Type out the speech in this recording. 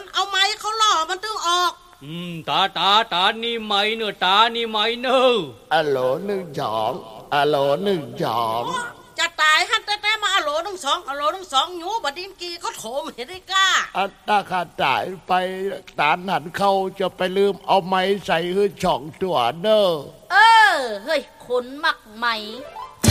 เอาไม้เขาล่อมันตึงออกตานี่ไม่เนอะตานี่ไม่เนอะอะโหล12อะโหล12 จะตายฮันแต่มาอะโหลทั้งสองอะโหลทั้งสองหนูบัดนี้กี้เขาโถมเห็นได้กล้าถ้าข้าตายไปตาหันเขาจะไปลืมเอาไม้ใส่หื้อช่องตัวเนอะเฮ้ยขนมักไหม